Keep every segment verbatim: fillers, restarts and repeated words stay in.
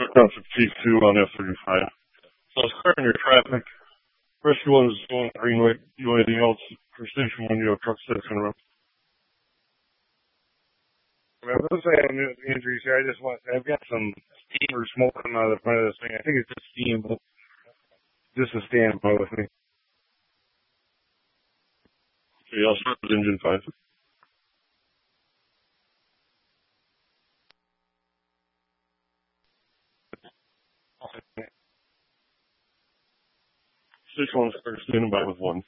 Township Chief two on F thirty-five. So I was clearing your traffic. Rescue one is going green light. Do anything else for station one? You have truck six in a row. I was saying the injuries here. I just want. I've got some steam or smoke coming out of the front of this thing. I think it's just steam, but just to stand by with me. Okay, I'll start with engine five. Station one starts standing by with one.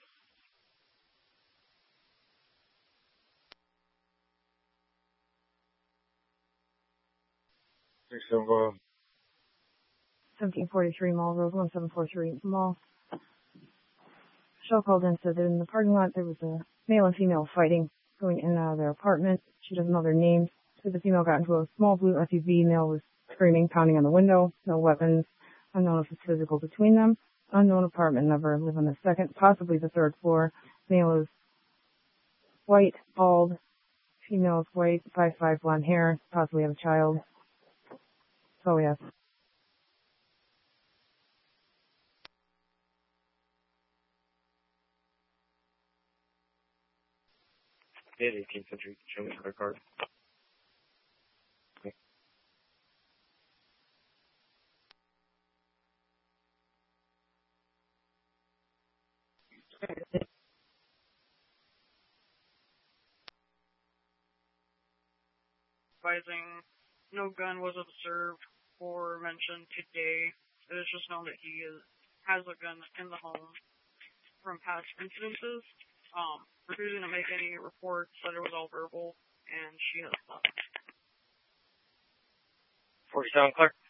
Six seven go ahead. seventeen forty-three Mall Road, one seven four three Mall. Michelle called in and said that in the parking lot there was a male and female fighting going in and out of their apartment. She doesn't know their names. So the female got into a small blue S U V. Male was screaming, pounding on the window. No weapons. Unknown if it's physical between them. Unknown apartment number. Live on the second, possibly the third floor. Male is white, bald. Female is white, five five, blonde hair. Possibly have a child. That's all we have. Yeah, eighteenth century. Show me her card. Okay. Advising no gun was observed or mentioned today. It is just known that he is, has a gun in the home from past incidences. Um, refusing to make any reports, said it was all verbal, and she has left. forty-seven, clear.